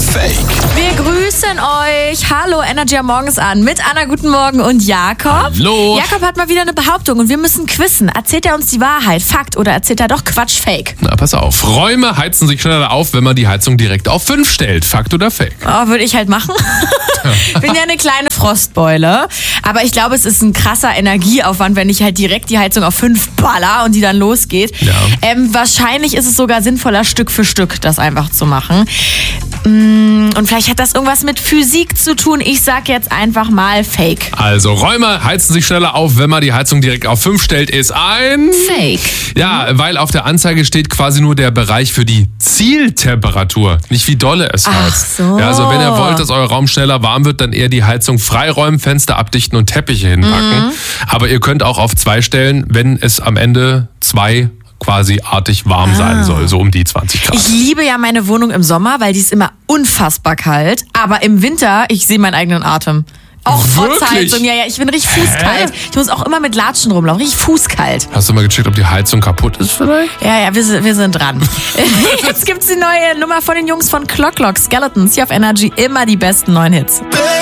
Fake? Wir grüßen euch. Hallo, Energy am Morgen ist an. Mit Anna, guten Morgen und Jakob. Hallo. Jakob hat mal wieder eine Behauptung und wir müssen quizzen. Erzählt er uns die Wahrheit, Fakt oder erzählt er doch Quatsch, Fake? Na, pass auf. Räume heizen sich schneller auf, wenn man die Heizung direkt auf 5 stellt. Fakt oder Fake? Oh, würde ich halt machen. Bin ja eine kleine Frostbeule. Aber ich glaube, es ist ein krasser Energieaufwand, wenn ich halt direkt die Heizung auf 5 baller und die dann losgeht. Ja. Wahrscheinlich ist es sogar sinnvoller, Stück für Stück das einfach zu machen. Und vielleicht hat das irgendwas mit Physik zu tun. Ich sag jetzt einfach mal Fake. Also, Räume heizen sich schneller auf, wenn man die Heizung direkt auf 5 stellt, ist ein... Fake. Ja, weil auf der Anzeige steht quasi nur der Bereich für die Zieltemperatur, nicht wie dolle es heizt. so. Ja, also wenn ihr wollt, dass euer Raum schneller warm wird, dann eher die Heizung freiräumen, Fenster abdichten und Teppiche hinpacken. Aber ihr könnt auch auf 2 stellen, wenn es am Ende 2 quasi artig warm sein soll, so um die 20 Grad. Ich liebe ja meine Wohnung im Sommer, weil die ist immer unfassbar kalt. Aber im Winter, ich sehe meinen eigenen Atem. Auch trotz Wirklich? Heizung. Ja, ich bin richtig fußkalt. Ich muss auch immer mit Latschen rumlaufen. Richtig fußkalt. Hast du mal gecheckt, ob die Heizung kaputt ist vielleicht? Ja, wir sind dran. Jetzt gibt's die neue Nummer von den Jungs von Clock Skeletons. Hier auf Energy immer die besten neuen Hits.